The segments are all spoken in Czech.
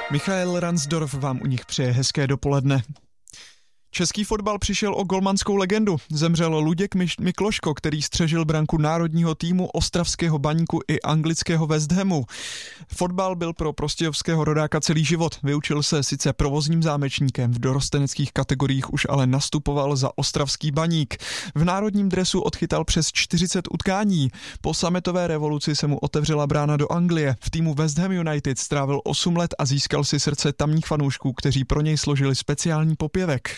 Michael Ransdorf vám u nich přeje hezké dopoledne. Český fotbal přišel o golmanskou legendu. Zemřel Luděk Mikloško, který střežil branku národního týmu, ostravského Baníku i anglického West Hamu. Fotbal byl pro prostějovského rodáka celý život. Vyučil se sice provozním zámečníkem, v dorosteneckých kategoriích už ale nastupoval za ostravský Baník. V národním dresu odchytal přes 40 utkání. Po sametové revoluci se mu otevřela brána do Anglie. V týmu West Ham United strávil 8 let a získal si srdce tamních fanoušků, kteří pro něj složili speciální popěvek.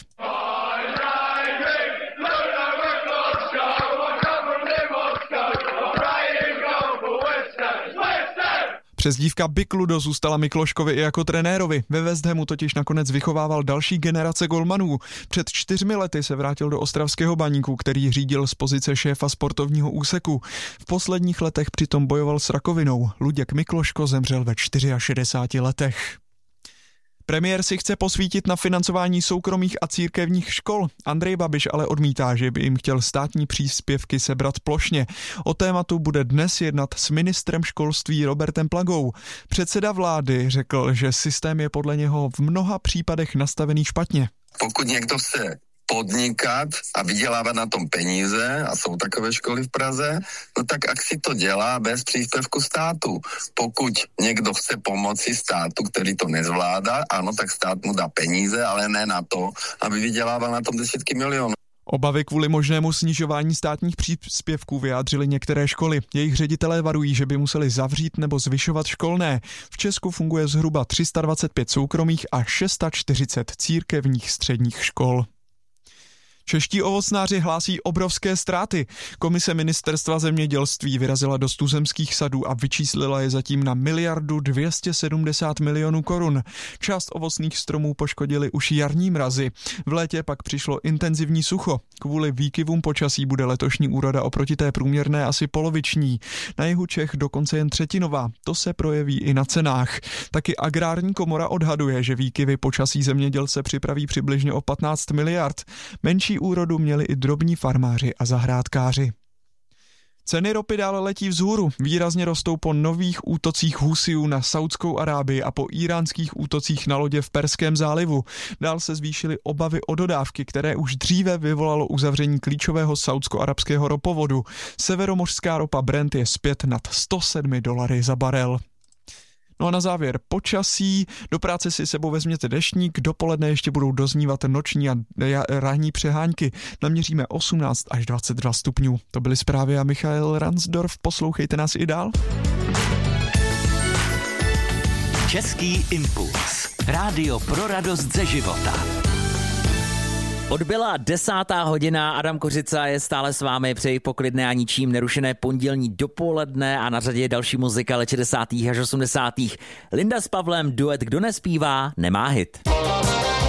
Přezdívka Big Ludo zůstala Mikloškovi i jako trenérovi. Ve West Hamu totiž nakonec vychovával další generace golmanů. Před 4 lety se vrátil do ostravského Baníku, který řídil z pozice šéfa sportovního úseku. V posledních letech přitom bojoval s rakovinou. Luděk Mikloško zemřel ve 64 letech. Premiér si chce posvítit na financování soukromých a církevních škol. Andrej Babiš ale odmítá, že by jim chtěl státní příspěvky sebrat plošně. O tématu bude dnes jednat s ministrem školství Robertem Plagou. Předseda vlády řekl, že systém je podle něho v mnoha případech nastavený špatně. Pokud někdo chce podnikat a vydělávat na tom peníze, a jsou takové školy v Praze, no tak ak si to dělá bez příspěvku státu. Pokud někdo chce pomoci státu, který to nezvládá, ano, tak stát mu dá peníze, ale ne na to, aby vydělával na tom desítky milionů. Obavy kvůli možnému snižování státních příspěvků vyjádřily některé školy. Jejich ředitelé varují, že by museli zavřít nebo zvyšovat školné. V Česku funguje zhruba 325 soukromých a 640 církevních středních škol. Čeští ovocnáři hlásí obrovské ztráty. Komise ministerstva zemědělství vyrazila do tuzemských sadů a vyčíslila je zatím na 1,270 miliardy korun. Část ovocných stromů poškodili už jarní mrazy. V létě pak přišlo intenzivní sucho. Kvůli výkyvům počasí bude letošní úroda oproti té průměrné asi poloviční. Na jihu Čech dokonce jen třetinová. To se projeví i na cenách. Taky agrární komora odhaduje, že výkyvy počasí zemědělce připraví přibližně o 15 miliard. Menší úrodu měli i drobní farmáři a zahrádkáři. Ceny ropy dále letí vzhůru. Výrazně rostou po nových útocích Husijů na Saudskou Arábii a po íránských útocích na lodě v Perském zálivu. Dál se zvýšily obavy o dodávky, které už dříve vyvolalo uzavření klíčového saudsko-arabského ropovodu. Severomořská ropa Brent je zpět nad $107 za barel. No a na závěr počasí. Do práce si sebou vezměte deštník, dopoledne ještě budou doznívat noční a ranní přehánky. Naměříme 18 až 22 stupňů. To byly zprávy a Michael Ransdorf. Poslouchejte nás i dál. Český impuls. Rádio pro radost ze života. Odbyla 10. hodina, Adam Kořica je stále s vámi, přeji poklidné a ničím nerušené pondělní dopoledne a na řadě je další muzika let 60. až 80. Linda s Pavlem, duet Kdo nespívá, nemá hit.